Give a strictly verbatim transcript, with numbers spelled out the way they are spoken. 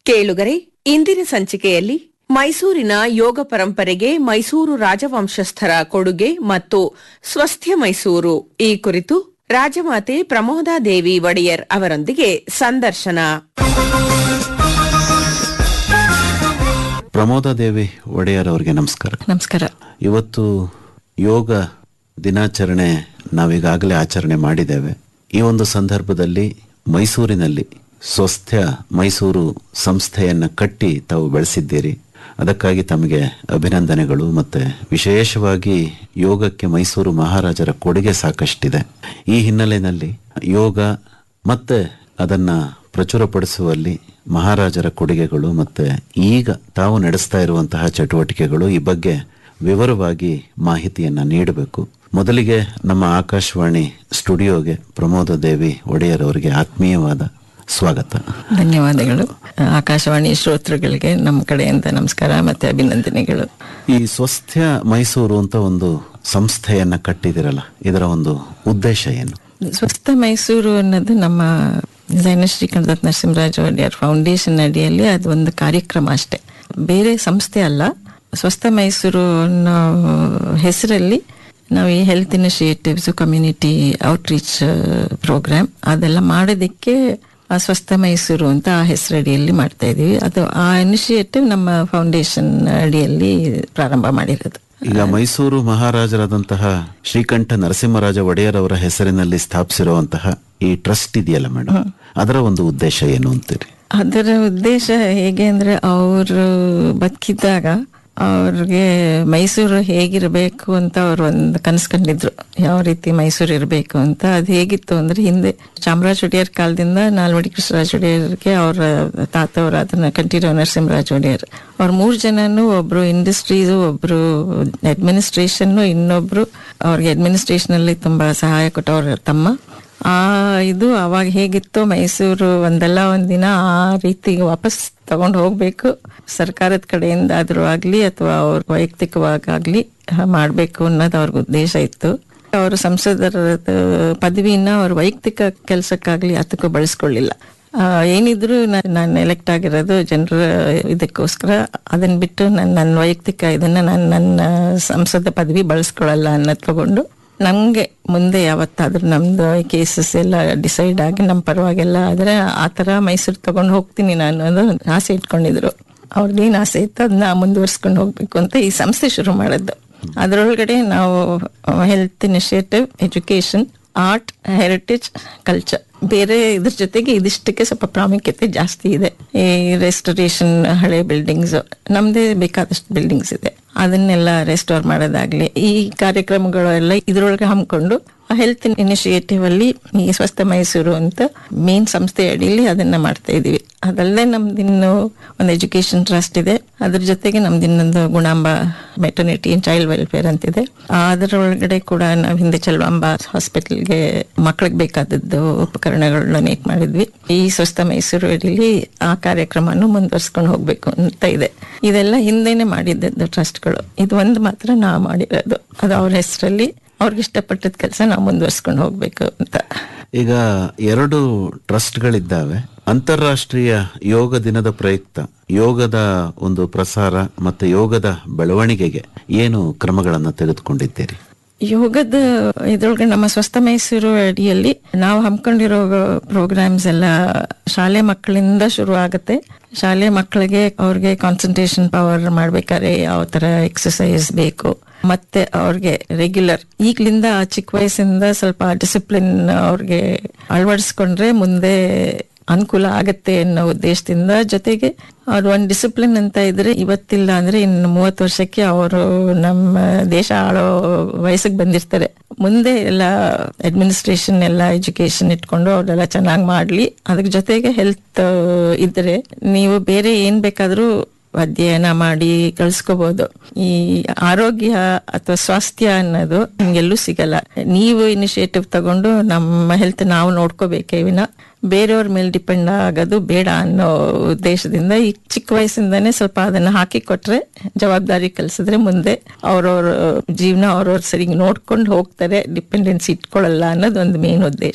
ಕೇಳುಗರೆ, ಇಂದಿನ ಸಂಚಿಕೆಯಲ್ಲಿ ಮೈಸೂರಿನ ಯೋಗ ಪರಂಪರೆಗೆ ಮೈಸೂರು ರಾಜವಂಶಸ್ಥರ ಕೊಡುಗೆ ಮತ್ತು ಸ್ವಸ್ಥ್ಯ ಮೈಸೂರು ಈ ಕುರಿತು ರಾಜಮಾತೆ ಪ್ರಮೋದಾದೇವಿ ಒಡೆಯರ್ ಅವರೊಂದಿಗೆ ಸಂದರ್ಶನ. ಪ್ರಮೋದಾದೇವಿ ಒಡೆಯರ್ ಅವರಿಗೆ ನಮಸ್ಕಾರ. ನಮಸ್ಕಾರ. ಇವತ್ತು ಯೋಗ ದಿನಾಚರಣೆ ನಾವೀಗಾಗಲೇ ಆಚರಣೆ ಮಾಡಿದ್ದೇವೆ. ಈ ಒಂದು ಸಂದರ್ಭದಲ್ಲಿ ಮೈಸೂರಿನಲ್ಲಿ ಸ್ವಸ್ಥ್ಯ ಮೈಸೂರು ಸಂಸ್ಥೆಯನ್ನು ಕಟ್ಟಿ ತಾವು ಬೆಳೆಸಿದ್ದೀರಿ. ಅದಕ್ಕಾಗಿ ತಮಗೆ ಅಭಿನಂದನೆಗಳು. ಮತ್ತೆ ವಿಶೇಷವಾಗಿ ಯೋಗಕ್ಕೆ ಮೈಸೂರು ಮಹಾರಾಜರ ಕೊಡುಗೆ ಸಾಕಷ್ಟಿದೆ. ಈ ಹಿನ್ನೆಲೆಯಲ್ಲಿ ಯೋಗ ಮತ್ತೆ ಅದನ್ನ ಪ್ರಚುರಪಡಿಸುವಲ್ಲಿ ಮಹಾರಾಜರ ಕೊಡುಗೆಗಳು ಮತ್ತೆ ಈಗ ತಾವು ನಡೆಸ್ತಾ ಇರುವಂತಹ ಚಟುವಟಿಕೆಗಳು ಈ ಬಗ್ಗೆ ವಿವರವಾಗಿ ಮಾಹಿತಿಯನ್ನ ನೀಡಬೇಕು. ಮೊದಲಿಗೆ ನಮ್ಮ ಆಕಾಶವಾಣಿ ಸ್ಟುಡಿಯೋಗೆ ಪ್ರಮೋದಾದೇವಿ ಒಡೆಯರ್ ಅವರಿಗೆ ಆತ್ಮೀಯವಾದ ಸ್ವಾಗತ. ಧನ್ಯವಾದಗಳು. ಆಕಾಶವಾಣಿ ಶ್ರೋತೃಗಳಿಗೆ ನಮ್ಮ ಕಡೆಯಿಂದ ನಮಸ್ಕಾರ ಮತ್ತೆ ಅಭಿನಂದನೆಗಳು. ಈ ಸ್ವಸ್ಥ್ಯ ಮೈಸೂರು ಅಂತ ಒಂದು ಸಂಸ್ಥೆಯನ್ನ ಕಟ್ಟಿದಿರಲ್ಲ, ಇದರ ಒಂದು ಉದ್ದೇಶ ಏನು? ಸ್ವಸ್ಥ ಮೈಸೂರು ಅನ್ನೋದು ನಮ್ಮ ಡಿಸೈನರ್ ಶ್ರೀಕಂಠದತ್ತ ನರಸಿಂಹರಾಜ ಒಡೆಯರ್ ಫೌಂಡೇಶನ್ ಅಡಿಯಲ್ಲಿ ಅದು ಒಂದು ಕಾರ್ಯಕ್ರಮ ಅಷ್ಟೇ, ಬೇರೆ ಸಂಸ್ಥೆ ಅಲ್ಲ. ಸ್ವಸ್ಥ ಮೈಸೂರು ಅನ್ನೋ ಹೆಸರಲ್ಲಿ ನಾವು ಈ health initiatives, community outreach program ಅದೆಲ್ಲ ಮಾಡೋದಕ್ಕೆ ಆ ಸ್ವಸ್ಥ ಮೈಸೂರು ಅಂತ ಆ ಹೆಸರಡಿಯಲ್ಲಿ ಮಾಡ್ತಾ ಇದೀವಿ. ಅದು ಆ ಇನಿಷಿಯೇಟಿವ್ ನಮ್ಮ ಫೌಂಡೇಶನ್ ಅಡಿಯಲ್ಲಿ ಪ್ರಾರಂಭ ಮಾಡಿರೋದು. ಈಗ ಮೈಸೂರು ಮಹಾರಾಜರಾದಂತಹ ಶ್ರೀಕಂಠ ನರಸಿಂಹರಾಜ ಒಡೆಯರ್ ಅವರ ಹೆಸರಿನಲ್ಲಿ ಸ್ಥಾಪಿಸಿರುವಂತಹ ಈ ಟ್ರಸ್ಟ್ ಇದೆಯಲ್ಲ ಮೇಡಮ್, ಅದರ ಒಂದು ಉದ್ದೇಶ ಏನು ಅಂತೀರಿ? ಅದರ ಉದ್ದೇಶ ಹೇಗೆ ಅಂದ್ರೆ, ಅವರು ಬದುಕಿದ್ದಾಗ ಅವ್ರಿಗೆ ಮೈಸೂರು ಹೇಗಿರಬೇಕು ಅಂತ ಅವ್ರು ಒಂದು ಕನಸ್ಕೊಂಡಿದ್ರು, ಯಾವ ರೀತಿ ಮೈಸೂರು ಇರಬೇಕು ಅಂತ. ಅದು ಹೇಗಿತ್ತು ಅಂದ್ರೆ, ಹಿಂದೆ ಚಾಮರಾಜ ಒಡೆಯರ್ ಕಾಲದಿಂದ ನಾಲ್ವಡಿ ಕೃಷ್ಣರಾಜ ಒಡೆಯರ್ಗೆ ಅವರ ತಾತವರು ಅದನ್ನ ಕಂಠೀರವ ನರಸಿಂಹರಾಜ ಒಡೆಯರ್ ಅವ್ರ ಮೂರ್ ಜನನು, ಒಬ್ರು ಇಂಡಸ್ಟ್ರೀಸ್, ಒಬ್ರು ಅಡ್ಮಿನಿಸ್ಟ್ರೇಷನ್, ಇನ್ನೊಬ್ರು ಅವ್ರಿಗೆ ಅಡ್ಮಿನಿಸ್ಟ್ರೇಷನ್ ಅಲ್ಲಿ ತುಂಬಾ ಸಹಾಯ ಕೊಟ್ಟವ್ರ ತಮ್ಮ. ಆ ಇದು ಅವಾಗ ಹೇಗಿತ್ತು, ಮೈಸೂರು ಒಂದಲ್ಲ ಒಂದಿನ ಆ ರೀತಿ ವಾಪಸ್ ತಗೊಂಡು ಹೋಗ್ಬೇಕು, ಸರ್ಕಾರದ ಕಡೆಯಿಂದ ಆದ್ರೂ ಆಗ್ಲಿ ಅಥವಾ ಅವ್ರ ವೈಯಕ್ತಿಕವಾಗ್ಲಿ ಮಾಡ್ಬೇಕು ಅನ್ನೋದು ಅವ್ರಿಗೆ ಉದ್ದೇಶ ಇತ್ತು. ಅವರು ಸಂಸದರ ಪದವಿನ ಅವ್ರ ವೈಯಕ್ತಿಕ ಕೆಲಸಕ್ಕಾಗ್ಲಿ ಅದಕ್ಕೂ ಬಳಸ್ಕೊಳ್ಳಿಲ್ಲ. ಏನಿದ್ರು ನಾನು ಎಲೆಕ್ಟ್ ಆಗಿರೋದು ಜನರ ಇದಕ್ಕೋಸ್ಕರ, ಅದನ್ನ ಬಿಟ್ಟು ನನ್ನ ನನ್ನ ವೈಯಕ್ತಿಕ ಇದನ್ನ ನಾನು ನನ್ನ ಸಂಸದ ಪದವಿ ಬಳಸ್ಕೊಳ್ಳಲ್ಲ ಅನ್ನೋದು ತಗೊಂಡು, ನಮ್ಗೆ ಮುಂದೆ ಯಾವತ್ತಾದ್ರೂ ನಮ್ದು ಕೇಸಸ್ ಎಲ್ಲ ಡಿಸೈಡ್ ಆಗಿ ನಮ್ಮ ಪರವಾಗೆಲ್ಲ ಆದ್ರೆ ಆ ತರ ಮೈಸೂರು ತಗೊಂಡು ಹೋಗ್ತೀನಿ ನಾನು ಅನ್ನೋದು ಆಸೆ ಇಟ್ಕೊಂಡಿದ್ರು. ಅವ್ರದ್ದೇನು ಆಸೆ ಇತ್ತು ಅದನ್ನ ಮುಂದುವರ್ಸ್ಕೊಂಡು ಹೋಗ್ಬೇಕು ಅಂತ ಈ ಸಂಸ್ಥೆ ಶುರು ಮಾಡಿದ್ದು. ಅದರೊಳಗಡೆ ನಾವು health initiative, education, art, heritage, culture, ಬೇರೆ ಇದ್ರ ಜೊತೆಗೆ ಇದಿಷ್ಟಕ್ಕೆ ಸ್ವಲ್ಪ ಪ್ರಾಮುಖ್ಯತೆ ಜಾಸ್ತಿ ಇದೆ. ಈ ರೆಸ್ಟೋರೇಷನ್, ಹಳೆ ಬಿಲ್ಡಿಂಗ್ಸ್, ನಮ್ದೇ ಬೇಕಾದಷ್ಟು ಬಿಲ್ಡಿಂಗ್ಸ್ ಇದೆ, ಅದನ್ನೆಲ್ಲ ರೆಸ್ಟೋರ್ ಮಾಡೋದಾಗ್ಲಿ, ಈ ಕಾರ್ಯಕ್ರಮಗಳೆಲ್ಲ ಇದ್ರೊಳಗೆ ಹಮ್ಮಿಕೊಂಡು ಹೆಲ್ತ್ ಇನಿಷಿಯೇಟಿವ್ ಅಲ್ಲಿ ಈ ಸ್ವಸ್ಥ ಮೈಸೂರು ಅಂತ ಮೇನ್ ಸಂಸ್ಥೆ ಅಡಿಯಲ್ಲಿ ಅದನ್ನ ಮಾಡ್ತಾ ಇದೀವಿ. ಅದಲ್ಲದೆ ನಮ್ದಿನ್ನು ಒಂದು ಎಜುಕೇಶನ್ ಟ್ರಸ್ಟ್ ಇದೆ. ಅದ್ರ ಜೊತೆಗೆ ನಮ್ದು ಇನ್ನೊಂದು ಗುಣಾಂಬ ಮೆಟರ್ನಿಟಿ ಅಂಡ್ ಚೈಲ್ಡ್ ವೆಲ್ಫೇರ್ ಅಂತಿದೆ. ಅದರೊಳಗಡೆ ಕೂಡ ನಾವು ಹಿಂದೆ ಚೆಲುವಾಂಬ ಹಾಸ್ಪಿಟಲ್ಗೆ ಮಕ್ಕಳಿಗೆ ಬೇಕಾದದ್ದು ಉಪಕರಣಗಳನ್ನ ಡೊನೇಟ್ ಮಾಡಿದ್ವಿ. ಈ ಸ್ವಸ್ಥ ಮೈಸೂರು ಅಡಿಯಲ್ಲಿ ಆ ಕಾರ್ಯಕ್ರಮನು ಮುಂದುವರ್ಸ್ಕೊಂಡು ಹೋಗ್ಬೇಕು ಅಂತ ಇದೆ. ಇದೆಲ್ಲ ಹಿಂದೆನೆ ಮಾಡಿದ್ದದ್ದು ಟ್ರಸ್ಟ್ಗಳು, ಇದು ಒಂದು ಮಾತ್ರ ನಾವು ಮಾಡಿರೋದು. ಅದು ಅವ್ರ ಹೆಸರಲ್ಲಿ ಅವ್ರಿಗೆ ಇಷ್ಟಪಟ್ಟದ ಕೆಲಸ ನಾವು ಮುಂದುವರ್ಸ್ಕೊಂಡು ಹೋಗ್ಬೇಕು ಅಂತ. ಈಗ ಎರಡು ಟ್ರಸ್ಟ್ಗಳಿದ್ದಾವೆ. ಅಂತಾರಾಷ್ಟ್ರೀಯ ಯೋಗ ದಿನದ ಪ್ರಯುಕ್ತ ಯೋಗದ ಒಂದು ಪ್ರಸಾರ ಮತ್ತೆ ಯೋಗದ ಬೆಳವಣಿಗೆಗೆ ಏನು ಕ್ರಮಗಳನ್ನ ತೆಗೆದುಕೊಂಡಿದ್ದೀರಿ? ಯೋಗದ ಇದ್ರೊಳಗೆ ನಮ್ಮ ಸ್ವಸ್ಥ ಮೈಸೂರು ಅಡಿಯಲ್ಲಿ ನಾವು ಹಮ್ಮಿಕೊಂಡಿರೋ ಪ್ರೋಗ್ರಾಮ್ಸ್ ಎಲ್ಲ ಶಾಲೆ ಮಕ್ಕಳಿಂದ ಶುರು ಆಗುತ್ತೆ. ಶಾಲೆ ಮಕ್ಕಳಿಗೆ ಅವ್ರಿಗೆ ಕಾನ್ಸಂಟ್ರೇಷನ್ ಪವರ್ ಮಾಡ್ಬೇಕಾದ್ರೆ ಯಾವ ತರ ಎಕ್ಸರ್ಸೈಸ್ ಬೇಕು, ಮತ್ತೆ ಅವ್ರಿಗೆ ರೆಗ್ಯುಲರ್ ಈಗ್ಲಿಂದ ಚಿಕ್ಕ ವಯಸ್ಸಿಂದ ಸ್ವಲ್ಪ ಡಿಸಿಪ್ಲಿನ್ ಅವ್ರಿಗೆ ಅಳವಡಿಸ್ಕೊಂಡ್ರೆ ಮುಂದೆ ಅನುಕೂಲ ಆಗತ್ತೆ ಅನ್ನೋ ಉದ್ದೇಶದಿಂದ, ಜೊತೆಗೆ ಅವ್ರು ಒಂದು ಡಿಸಿಪ್ಲಿನ್ ಅಂತ ಇದ್ರೆ ಇವತ್ತಿಲ್ಲ ಅಂದ್ರೆ ಇನ್ನು ಮೂವತ್ತು ವರ್ಷಕ್ಕೆ ಅವರು ನಮ್ಮ ದೇಶ ಆಳೋ ವಯಸ್ಸಿಗೆ ಬಂದಿರ್ತಾರೆ. ಮುಂದೆ ಎಲ್ಲ ಅಡ್ಮಿನಿಸ್ಟ್ರೇಷನ್ ಎಲ್ಲ ಎಜುಕೇಶನ್ ಇಟ್ಕೊಂಡು ಅವ್ರೆಲ್ಲ ಚೆನ್ನಾಗಿ ಮಾಡ್ಲಿ. ಅದ್ರ ಜೊತೆಗೆ ಹೆಲ್ತ್ ಇದ್ರೆ ನೀವು ಬೇರೆ ಏನ್ ಬೇಕಾದ್ರೂ ಅಧ್ಯಯನ ಮಾಡಿ ಕಳ್ಸ್ಕೋಬಹುದು. ಈ ಆರೋಗ್ಯ ಅಥವಾ ಸ್ವಾಸ್ಥ್ಯ ಅನ್ನೋದು ನಿಮ್ಗೆಲ್ಲೂ ಸಿಗಲ್ಲ. ನೀವು ಇನಿಷಿಯೇಟಿವ್ ತಗೊಂಡು ನಮ್ಮ ಹೆಲ್ತ್ ನಾವು ನೋಡ್ಕೋಬೇಕೇ ವಿನ ಬೇರೆಯವ್ರ ಮೇಲೆ ಡಿಪೆಂಡ್ ಆಗೋದು ಬೇಡ ಅನ್ನೋ ಉದ್ದೇಶದಿಂದ ಈ ಚಿಕ್ಕ ವಯಸ್ಸಿಂದಾನೇ ಸ್ವಲ್ಪ ಅದನ್ನ ಹಾಕಿ ಕೊಟ್ರೆ, ಜವಾಬ್ದಾರಿ ಕಲ್ಸಿದ್ರೆ ಮುಂದೆ ಅವ್ರವ್ರ ಜೀವನ ಅವ್ರವ್ರ ಸರಿಗೆ ನೋಡ್ಕೊಂಡು ಹೋಗ್ತಾರೆ, ಡಿಪೆಂಡೆನ್ಸಿ ಇಟ್ಕೊಳ್ಳಲ್ಲ ಅನ್ನೋದು ಒಂದು ಮೇನ್ ಉದ್ದೇಶ.